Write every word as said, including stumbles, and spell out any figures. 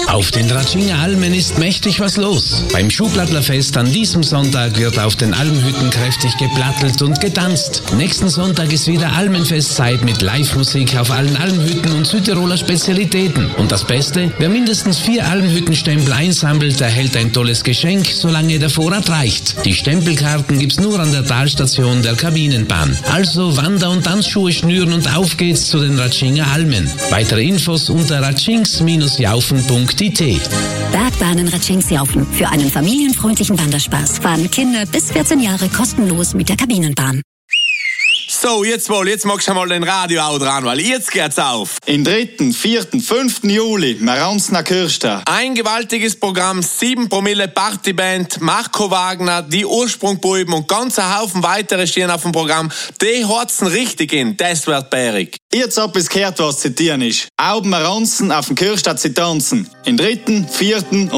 Auf den Ratschinger Almen ist mächtig was los. Beim Schuhplattlerfest an diesem Sonntag wird auf den Almhütten kräftig geplattelt und getanzt. Nächsten Sonntag ist wieder Almenfestzeit mit Live-Musik auf allen Almhütten und Südtiroler Spezialitäten. Und das Beste, wer mindestens vier Almhüttenstempel einsammelt, erhält ein tolles Geschenk, solange der Vorrat reicht. Die Stempelkarten gibt's nur an der Talstation der Kabinenbahn. Also Wander- und Tanzschuhe schnüren und auf geht's zu den Ratschinger Almen. Weitere Infos unter ratschings Jaufen punkt I T. Bergbahnen Ratschings-Jaufen. Für einen familienfreundlichen Wanderspaß fahren Kinder bis vierzehn Jahre kostenlos mit der Kabinenbahn. So, jetzt wohl, jetzt magst du mal den Radio auch dran, weil jetzt geht's auf. Im dritten, vierten, fünften Juli, Maranzner Kirsta. Ein gewaltiges Programm, sieben Promille Partyband, Marco Wagner, die Ursprungbuben und ganz ein Haufen weitere stehen auf dem Programm. Die horzen richtig in, das wird bärig. Jetzt ab es gehört, was zitieren ist. Auben Maranzen auf dem Kirsta zu tanzen. Im dritten, vierten